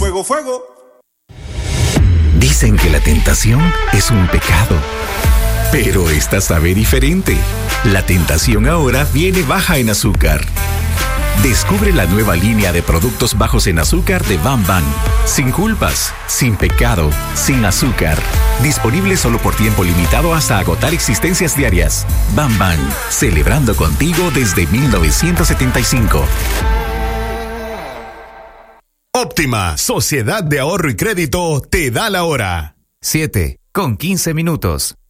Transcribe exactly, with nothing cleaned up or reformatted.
Fuego, fuego. Dicen que la tentación es un pecado, pero esta sabe diferente. La tentación ahora viene baja en azúcar. Descubre la nueva línea de productos bajos en azúcar de Bam Bam. Sin culpas, sin pecado, sin azúcar. Disponible solo por tiempo limitado hasta agotar existencias diarias. Bam Bam, celebrando contigo desde mil novecientos setenta y cinco. Óptima, Sociedad de Ahorro y Crédito, te da la hora. siete con quince minutos.